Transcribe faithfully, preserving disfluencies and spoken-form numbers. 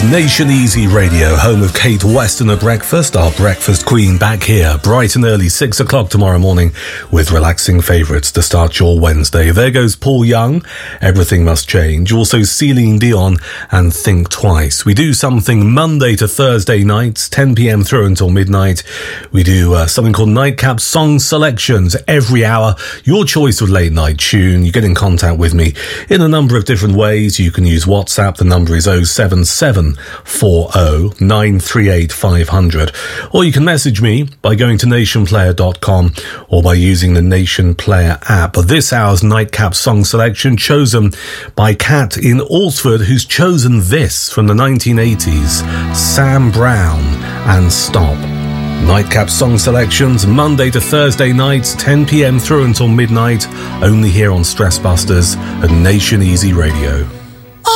Nation Easy Radio, home of Kate Weston at breakfast, our breakfast queen back here, bright and early, six o'clock tomorrow morning, with relaxing favourites to start your Wednesday. There goes Paul Young, Everything Must Change, also Celine Dion and Think Twice. We do something Monday to Thursday nights, ten p.m. through until midnight. We do uh, something called Nightcap Song Selections every hour. Your choice of late night tune. You get in contact with me in a number of different ways. You can use WhatsApp. The number is oh seven seven four oh nine three eight five hundred, or you can message me by going to nation player dot com or by using the Nation Player app. This hour's Nightcap Song Selection chosen by Kat in Alsford, who's chosen this from the nineteen eighties, Sam Brown and Stop. Nightcap Song Selections, Monday to Thursday nights, ten p.m. through until midnight, only here on Stress Busters and Nation Easy Radio.